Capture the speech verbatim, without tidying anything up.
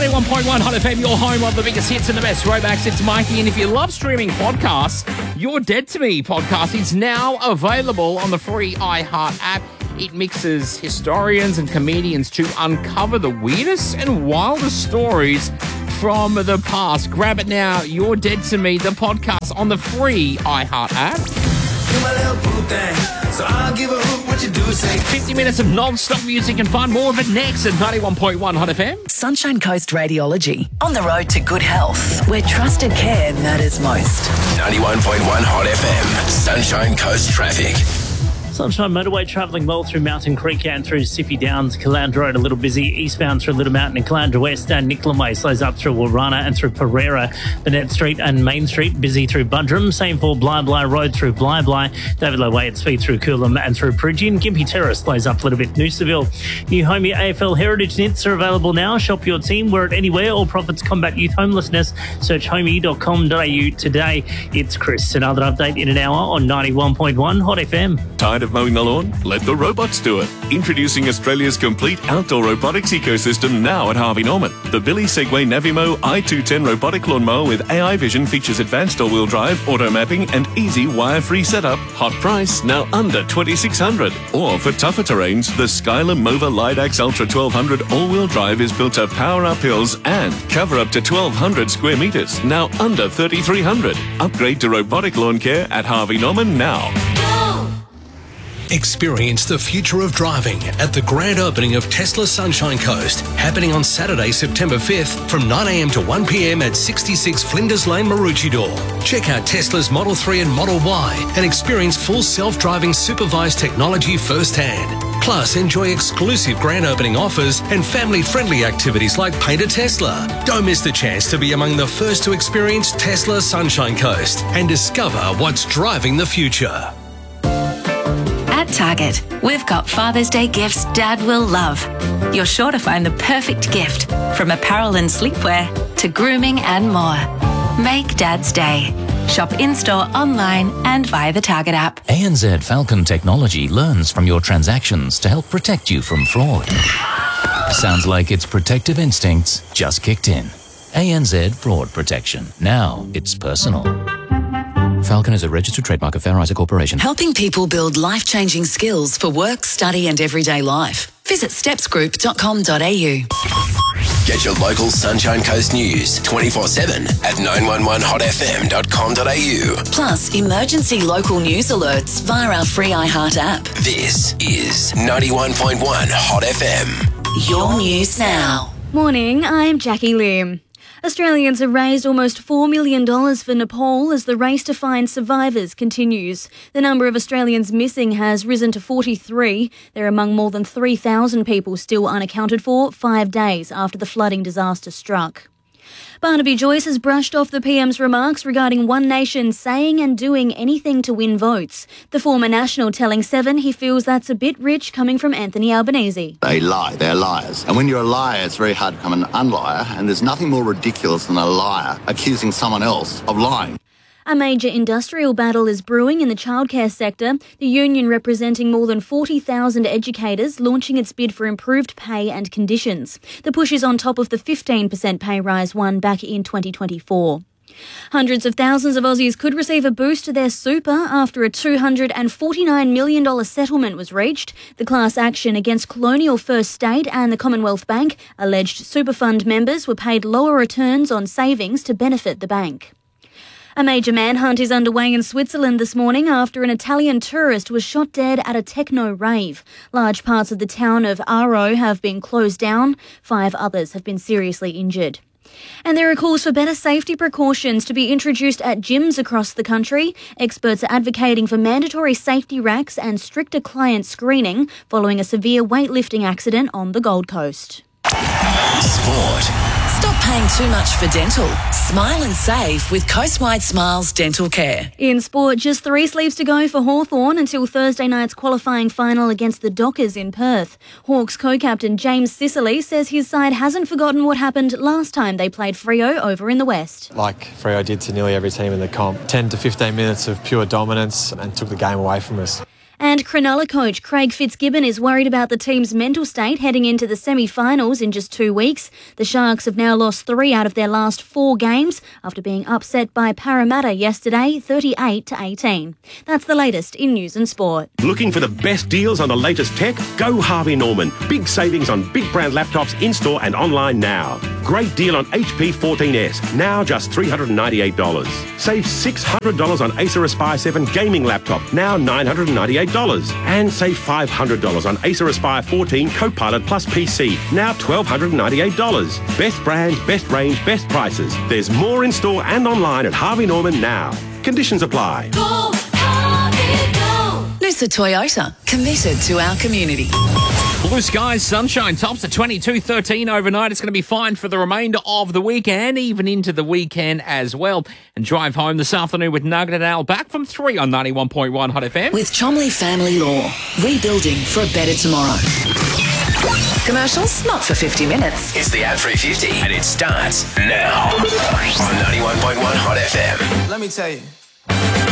ninety-one point one Hot F M, your home of the biggest hits and the best throwbacks. It's Mikey, and if you love streaming podcasts, Your Dead to Me podcast is now available on the free iHeart app. It mixes historians and comedians to uncover the weirdest and wildest stories from the past. Grab it now, You're Dead to Me, the podcast on the free iHeart app. So I'll give a hoot what you do say. fifty minutes of non-stop music and fun. More of it next at ninety-one point one Hot F M. Sunshine Coast Radiology. On the road to good health, where trusted care matters most. ninety-one point one Hot F M. Sunshine Coast Traffic. Sunshine Motorway travelling well through Mountain Creek and through Sippy Downs. Caloundra Road a little busy. Eastbound through Little Mountain and Caloundra West and Nicolan Way slows up through Warana and through Pereira. Burnett Street and Main Street busy through Buderim. Same for Bly Bly Road through Bly Bly. David Low Way at speed through Coolum and through Peregian. Gympie Terrace slows up a little bit. Noosaville. New Homey A F L Heritage Knits are available now. Shop your team. Wear it anywhere. All profits combat youth homelessness. Search homey dot com dot a u today. It's Chris. Another update in an hour on ninety-one point one Hot F M. Tired of mowing the lawn? Let the robots do it. Introducing Australia's complete outdoor robotics ecosystem now at Harvey Norman. The Billy Segway Navimo i two ten robotic lawnmower with A I vision features advanced all-wheel drive, auto mapping and easy wire-free setup. Hot price, now under twenty-six hundred dollars. Or for tougher terrains, the Skyler Mova Lidax Ultra twelve hundred all-wheel drive is built to power up hills and cover up to twelve hundred square metres, now under thirty-three hundred dollars. Upgrade to robotic lawn care at Harvey Norman now. Experience the future of driving at the grand opening of Tesla Sunshine Coast, happening on Saturday, September fifth from nine a m to one p m at sixty-six Flinders Lane, Maroochydore. Check out Tesla's Model three and Model Y and experience full self-driving supervised technology firsthand. Plus, enjoy exclusive grand opening offers and family-friendly activities like Paint a Tesla. Don't miss the chance to be among the first to experience Tesla Sunshine Coast and discover what's driving the future. At Target, we've got Father's Day gifts Dad will love. You're sure to find the perfect gift, from apparel and sleepwear to grooming and more. Make Dad's day. Shop in-store, online and via the Target app. A N Z Falcon Technology learns from your transactions to help protect you from fraud. Sounds like its protective instincts just kicked in. A N Z Fraud Protection. Now it's personal. Falcon is a registered trademark of Fair Isaac Corporation. Helping people build life-changing skills for work, study and everyday life. Visit steps group dot com dot a u. Get your local Sunshine Coast news twenty-four seven at nine one one hot f m dot com dot a u. Plus, emergency local news alerts via our free iHeart app. This is ninety-one point one Hot F M. Your news now. Morning, I'm Jackie Lim. Australians have raised almost four million dollars for Nepal as the race to find survivors continues. The number of Australians missing has risen to forty-three. They're among more than three thousand people still unaccounted for five days after the flooding disaster struck. Barnaby Joyce has brushed off the P M's remarks regarding One Nation saying and doing anything to win votes. The former National telling Seven he feels that's a bit rich coming from Anthony Albanese. They lie, they're liars. And when you're a liar, it's very hard to become an unliar, and there's nothing more ridiculous than a liar accusing someone else of lying. A major industrial battle is brewing in the childcare sector, the union representing more than forty thousand educators launching its bid for improved pay and conditions. The push is on top of the fifteen percent pay rise won back in twenty twenty-four. Hundreds of thousands of Aussies could receive a boost to their super after a two hundred forty-nine million dollars settlement was reached. The class action against Colonial First State and the Commonwealth Bank alleged super fund members were paid lower returns on savings to benefit the bank. A major manhunt is underway in Switzerland this morning after an Italian tourist was shot dead at a techno rave. Large parts of the town of Aro have been closed down. Five others have been seriously injured. And there are calls for better safety precautions to be introduced at gyms across the country. Experts are advocating for mandatory safety racks and stricter client screening following a severe weightlifting accident on the Gold Coast. Sport. Stop paying too much for dental. Smile and save with Coastwide Smiles Dental Care. In sport, just three sleeps to go for Hawthorn until Thursday night's qualifying final against the Dockers in Perth. Hawks co-captain James Sicily says his side hasn't forgotten what happened last time they played Freo over in the West. Like Freo did to nearly every team in the comp, ten to fifteen minutes of pure dominance and took the game away from us. And Cronulla coach Craig Fitzgibbon is worried about the team's mental state heading into the semi-finals in just two weeks. The Sharks have now lost three out of their last four games after being upset by Parramatta yesterday, thirty-eight to eighteen. That's the latest in news and sport. Looking for the best deals on the latest tech? Go Harvey Norman. Big savings on big brand laptops in-store and online now. Great deal on H P fourteen S, now just three hundred ninety-eight dollars. Save six hundred dollars on Acer Aspire seven gaming laptop, now nine hundred ninety-eight dollars. And save five hundred dollars on Acer Aspire fourteen Copilot Plus P C, now one thousand two hundred ninety-eight dollars. Best brands, best range, best prices. There's more in store and online at Harvey Norman now. Conditions apply. Go, Harvey, go. Noosa Toyota, committed to our community. Blue skies, sunshine, tops at twenty-two thirteen overnight. It's going to be fine for the remainder of the weekend, even into the weekend as well. And drive home this afternoon with Nugget and Al back from three on ninety-one point one Hot F M. With Chomley Family Law, rebuilding for a better tomorrow. Commercials, not for fifty minutes. It's the Ad three fifty and it starts now on ninety-one point one Hot F M. Let me tell you.